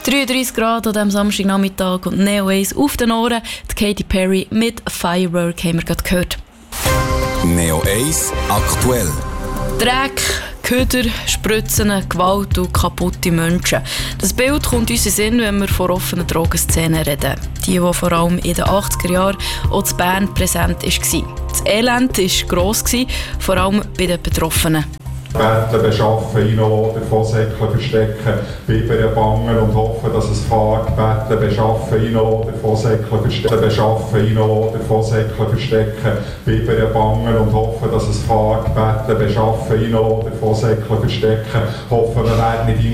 33 Grad an diesem Samstagnachmittag und Neo Ace auf den Ohren. Die Katy Perry mit Firework haben wir gerade gehört. Neo Ace aktuell. Dreck, Köder, Spritzen, Gewalt und kaputte Menschen. Das Bild kommt uns in den Sinn, wenn wir von offenen Drogenszenen reden. Die vor allem in den 80er Jahren auch in Bern präsent war. Das Elend war gross, vor allem bei den Betroffenen. Betten beschaffen, reinladen, Vorsäckchen verstecken, Bibern bangen und hoffen, dass es fährt. Betten beschaffen, reinladen, Vorsäckchen verstecken, beschaffen, reinladen, Vorsäckchen verstecken, Bibern bangen und hoffen, dass es fährt. Betten beschaffen, reinladen, Vorsäckchen verstecken, hoffen, wir werden nicht